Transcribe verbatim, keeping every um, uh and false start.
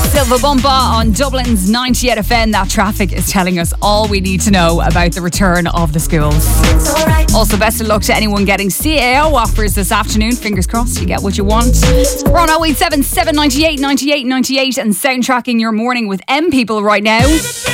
Silva Bumba on Dublin's ninety-eight F M. That traffic is telling us all we need to know about the return of the schools. Also, best of luck to anyone getting C A O offers this afternoon. Fingers crossed you get what you want. We're on oh eight seven, seven nine eight, nine eight nine eight and soundtracking your morning with M People right now.